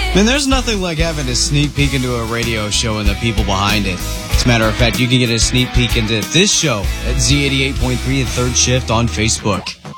Man, there's nothing like having a sneak peek into a radio show and the people behind it. As a matter of fact, you can get a sneak peek into this show at Z88.3 and Third Shift on Facebook.